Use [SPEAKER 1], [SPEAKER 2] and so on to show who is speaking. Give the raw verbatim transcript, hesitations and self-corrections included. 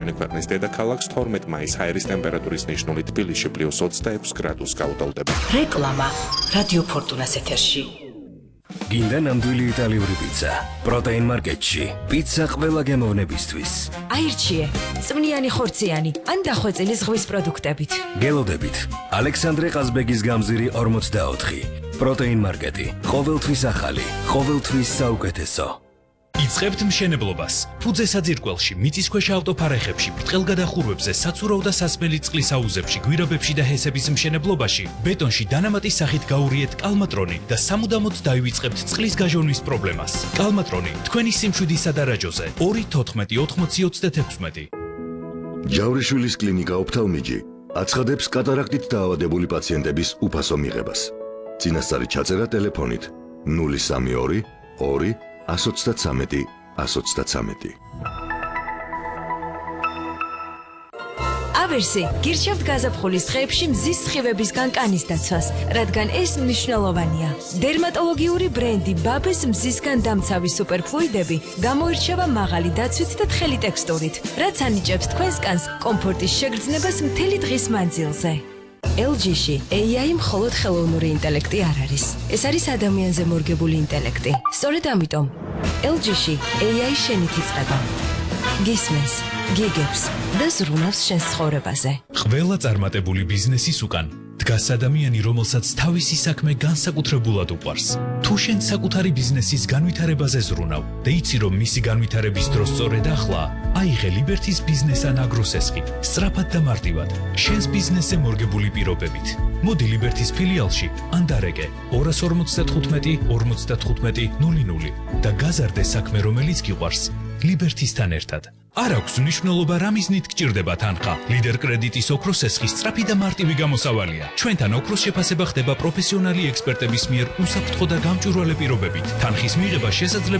[SPEAKER 1] ქვეყნის დედაქალაქს თორმეტ მაისს ჰაერის ტემპერატურის ნიშნული თბილისში პლუს ოცდაექვსი გრადუსს გაუტოლდება.
[SPEAKER 2] რეკლამა რადიო ფორტუნას ეთერში.
[SPEAKER 3] გინდა ნამდვილი იტალიური პიცა. პროტეინ მარკეტში. პიცა ყველა გემოვნებისთვის.
[SPEAKER 4] აირჩიე. წვნიანი ხორციანი ან დახვეწილი ზღვის პროდუქტებით.
[SPEAKER 3] გელოდებით. ალექსანდრე ყაზბეგის გამზირი ორმოცდაოთხი. პროტეინ მარკეტი. ყოველთვის ახალი, ყოველთვის საუკეთესო.
[SPEAKER 5] იწყებთ მშენებლობას. ფუძე საძირკველში, მიწისქვეშა ავტოფარეხებში, ბრტყელგადახურვებზე, საცურაო და სასმელი წყლის აუზებში, გვირაბებში და ჰესების მშენებლობაში, ბეტონში დანამატის სახით გაურიეთ კალმატრონი და სამუდამოდ დაივიწყებთ წყლის გაჟონვის პრობლემას. კალმატრონი, თქვენი სიმშვიდის სადარაჯოზე. ორი თოთხმეტი ოთხმოცი ოცდათექვსმეტი.
[SPEAKER 6] ჯავრიშვილის კლინიკა ოფთალმიჯი აცხადებს კატარაქტით დაავადებული პაციენტების უფასო მიღებას. წინასწარი ჩაწერა ტელეფონით ნული სამი ორი ორი ას ოცდათვრამეტი ას ოცდათვრამეტი.
[SPEAKER 4] ავერსი გირჩევთ გაზაფხულის დღეებში მზის სხივებისგან კანის დაცვას, რადგან ეს მნიშვნელოვანია. დერმატოლოგიური ბრენდი ბაბეს მზისგან დამცავი სუპერფლუიდები გამოირჩევა მაღალი დაცვით და თხელი ტექსტურით, რაც ანიჭებს თქვენს კანს კომფორტის შეგრძნებას მთელი დღის მანძილზე. ელ ჯი-ში ეი აი მხოლოდ ხელოვნური ინტელექტი არ არის. ეს არის ადამიანზე მორგებული ინტელექტი. სწორედ ამიტომ ელ ჯი-ში ეი აი შენით იწყება. გისმენს, გიგებს და ზრუნავს შენს ცხოვრებაზე.
[SPEAKER 5] ყველა წარმატებული ბიზნესის უკან დგას ადამიანი, რომელსაც თავისი საქმე განსაკუთრებულად უყვარს. თუ შენ საკუთარი ბიზნესის განვითარებაზე ზრუნავ და იცი, რომ მისი განვითარების დრო სწორედ ახლა, აიღე ლიბერთის ბიზნეს ან აგროსესხი, სწრაფად და მარტივად, შენს ბიზნესზე მორგებული პირობებით. მოდი ლიბერთის ფილიალში ან დარეკე ორას ორმოცდათხუთმეტი ორმოცდათხუთმეტი ნული ნული და გაზარდე საქმე, რომელიც გიყვარს ლიბერთისთან ერთად. არ აქვს მნიშვნელობა რა მიზნით გჭირდება თანხა. ლიდერ კრედიტის ოქროს ესხის სწრაფი და მარტივი გამოსავალია. ჩვენთან ოქროს შეფასება ხდება პროფესიონალი ექსპერტების მიერ უსაფრთხო და გამჭვირვალე პირობებით. თანხის მიღება შესაძლებელი